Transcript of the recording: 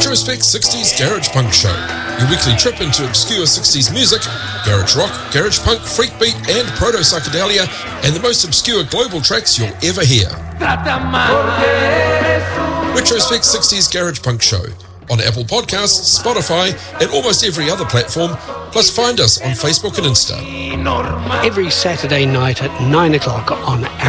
Retrospect 60s Garage Punk Show, your weekly trip into obscure 60s music, garage rock, garage punk, freak beat and proto-psychedelia, and the most obscure global tracks you'll ever hear. Retrospect 60s Garage Punk Show, on Apple Podcasts, Spotify, and almost every other platform, plus find us on Facebook and Insta. Every Saturday night at 9 o'clock on